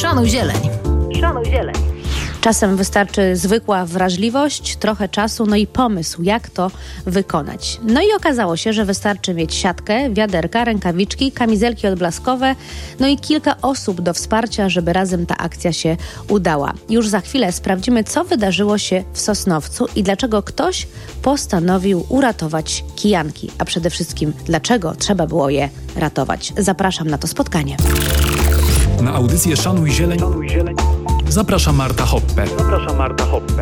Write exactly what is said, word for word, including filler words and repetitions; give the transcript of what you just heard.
Szanuj zieleń. Szanuj zieleń. Czasem wystarczy zwykła wrażliwość, trochę czasu, no i pomysł, jak to wykonać. No i okazało się, że wystarczy mieć siatkę, wiaderka, rękawiczki, kamizelki odblaskowe, no i kilka osób do wsparcia, żeby razem ta akcja się udała. Już za chwilę sprawdzimy, co wydarzyło się w Sosnowcu i dlaczego ktoś postanowił uratować kijanki, a przede wszystkim dlaczego trzeba było je ratować. Zapraszam na to spotkanie. Na audycję Szanuj Zieleń zaprasza Marta Hoppe. Zapraszam Marta Hoppe.